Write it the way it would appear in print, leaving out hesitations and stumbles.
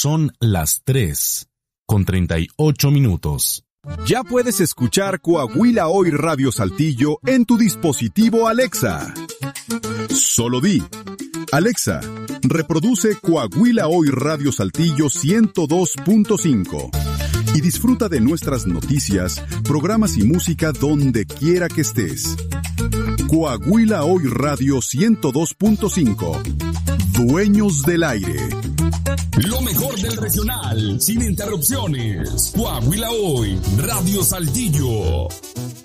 Son las 3:38. Ya puedes escuchar Coahuila Hoy Radio Saltillo en tu dispositivo Alexa. Solo di: Alexa, reproduce Coahuila Hoy Radio Saltillo 102.5 y disfruta de nuestras noticias, programas y música donde quiera que estés. Coahuila Hoy Radio 102.5. Dueños del aire. Lo mejor del regional, sin interrupciones. Coahuila Hoy, Radio Saltillo.